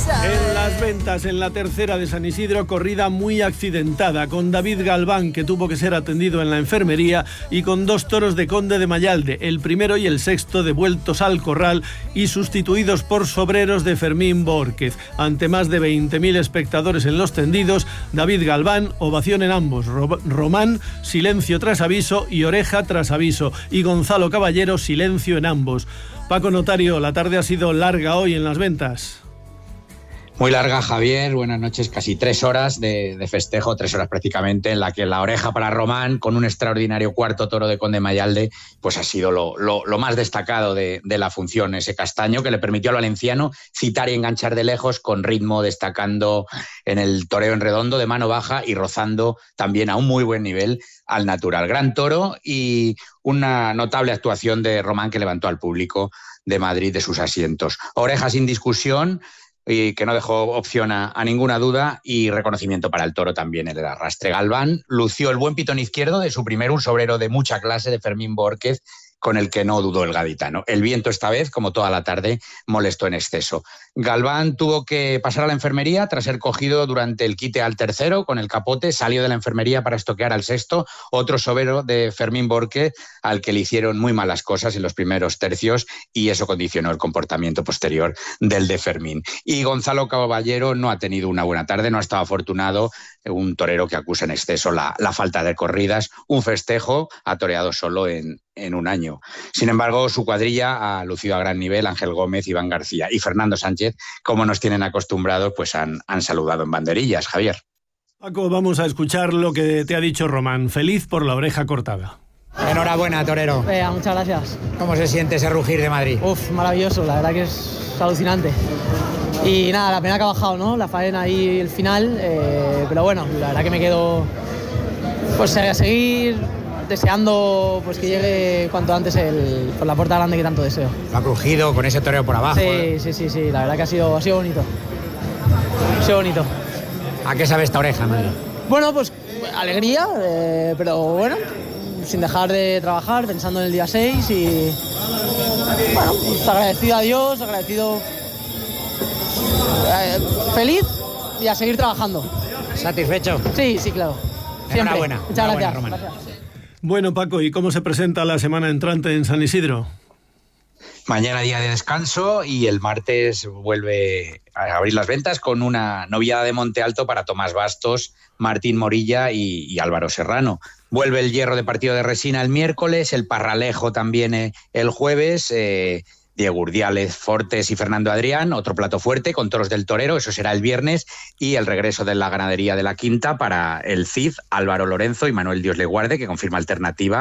En las ventas, en la tercera de San Isidro, corrida muy accidentada, con David Galván, que tuvo que ser atendido en la enfermería, y con 2 toros de Conde de Mayalde, el primero y el sexto devueltos al corral y sustituidos por sobreros de Fermín Bórquez. Ante más de 20.000 espectadores en los tendidos, David Galván, ovación en ambos. Román, silencio tras aviso y oreja tras aviso. Y Gonzalo Caballero, silencio en ambos. Paco Notario, la tarde ha sido larga hoy en las ventas. Muy larga, Javier. Buenas noches. Casi 3 horas de festejo, 3 horas prácticamente, en la que la oreja para Román, con un extraordinario cuarto toro de Conde Mayalde, pues ha sido lo más destacado de la función. Ese castaño que le permitió al valenciano citar y enganchar de lejos, con ritmo, destacando en el toreo en redondo de mano baja y rozando también a un muy buen nivel al natural. Gran toro y una notable actuación de Román, que levantó al público de Madrid de sus asientos. Oreja sin discusión, y que no dejó opción a ninguna duda, y reconocimiento para el toro también el arrastre. Galván lució el buen pitón izquierdo de su primero, un sobrero de mucha clase de Fermín Bórquez, con el que no dudó el gaditano. El viento esta vez, como toda la tarde, molestó en exceso. Galván tuvo que pasar a la enfermería tras ser cogido durante el quite al tercero con el capote. Salió de la enfermería para estoquear al sexto, otro sobero de Fermín Bórquez, al que le hicieron muy malas cosas en los primeros tercios, y eso condicionó el comportamiento posterior del de Fermín. Y Gonzalo Caballero no ha tenido una buena tarde, no ha estado afortunado, un torero que acusa en exceso la falta de corridas, un festejo, ha toreado solo en un año. Sin embargo, su cuadrilla ha lucido a gran nivel. Ángel Gómez, Iván García y Fernando Sánchez, como nos tienen acostumbrados, pues han saludado en banderillas, Javier. Paco, vamos a escuchar lo que te ha dicho Román. Feliz por la oreja cortada. Enhorabuena, torero. Muchas gracias. ¿Cómo se siente ese rugir de Madrid? Maravilloso, la verdad que es alucinante. Y nada, la pena que ha bajado, ¿no? La faena ahí, el final, pero bueno, la verdad que me quedo pues a seguir deseando pues que llegue cuanto antes por la puerta grande que tanto deseo. Lo ha crujido con ese toreo por abajo. Sí, la verdad que ha sido bonito. Ha sido bonito. ¿A qué sabe esta oreja, Madrid? Bueno, pues alegría, pero bueno, sin dejar de trabajar, pensando en el día 6 y bueno, pues agradecido a Dios, feliz y a seguir trabajando. ¿Satisfecho? Sí, claro. Siempre. Enhorabuena. Muchas gracias. Román. Bueno, Paco, ¿y cómo se presenta la semana entrante en San Isidro? Mañana día de descanso, y el martes vuelve a abrir las ventas con una novillada de Monte Alto para Tomás Bastos, Martín Morilla y Álvaro Serrano. Vuelve el hierro de partido de Resina el miércoles, el Parralejo también el jueves, Diego Urdiales, Fortes y Fernando Adrián, otro plato fuerte con toros del torero, eso será el viernes, y el regreso de la ganadería de la Quinta para el Cid, Álvaro Lorenzo y Manuel Dios le guarde, que confirma alternativa